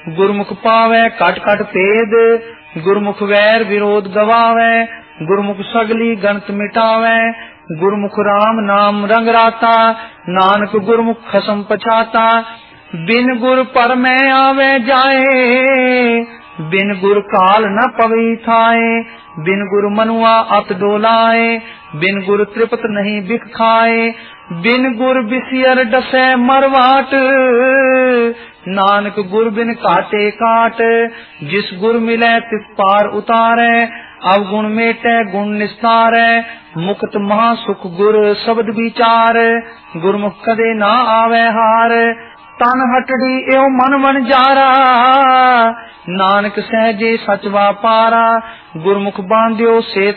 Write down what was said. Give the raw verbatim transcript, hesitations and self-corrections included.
गुरमुख पावै cut cut भेद, गुरमुख वैर विरोध गवावै, गुरमुख सगली गणत मिटावै, गुरमुख राम नाम रंग राता, नानक गुरमुख खसम पछाता। बिन गुर पर मैं आवे जाए, बिन गुर काल न पवी थाए, बिन गुर मनुआ अत डोलाए, बिन गुर त्रिपत नहीं बिख खाए, बिन गुर बिसियर डसै मरवाट, नानक गुर बिन काटे काट। जिस गुर मिले तिस पार उतारे, अवगुण मेटे गुण निस्तारै, मुक्त महासुख गुर शब्द विचार, गुरमुख कदे ना आवे हार। तन हटड़ी एव मन मन जारा, नानक सहजे सच वापारा, गुरमुख बांध्यो से